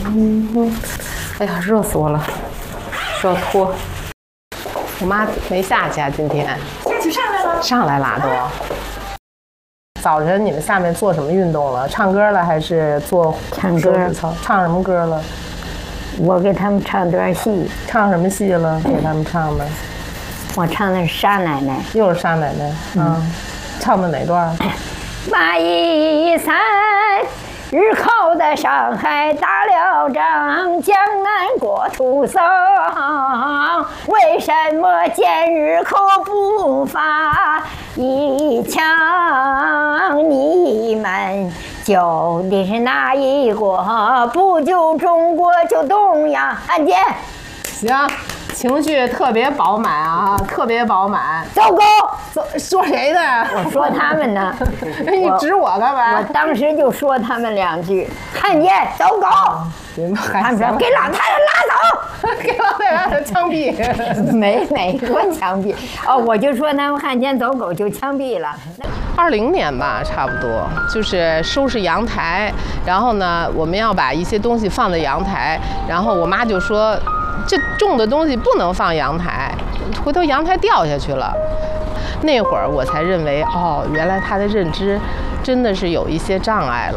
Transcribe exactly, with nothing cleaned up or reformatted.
嗯，哎呀，热死我了，需要脱。我妈没下去啊，今天就上来了， 上来啦都。早晨你们下面做什么运动了？唱歌了还是做唱歌？ 唱什么歌了？ 我给他们唱段戏。 唱什么戏了？给他们唱的？ 我唱的是沙奶奶。 又是沙奶奶。嗯。嗯，唱的哪段？ 马一三。日后的上海打了仗，江南国土丧，为什么见日后不发一枪？你们救的是哪一国？不救中国就东洋。汉奸。 行，情绪特别饱满啊，特别饱满。 走狗， 走，说谁呢？ 我说他们呢。 你指我干嘛？ 我当时就说他们两句：汉奸，走狗。他们说给老太太拉走， 给老太太枪毙。 没没说枪毙哦，我就说他们汉奸走狗就枪毙了。 二零年吧，差不多，就是收拾阳台，然后呢，我们要把一些东西放在阳台，然后我妈就说。这重的东西不能放阳台，回头阳台掉下去了。那会儿我才认为，哦，原来他的认知真的是有一些障碍了。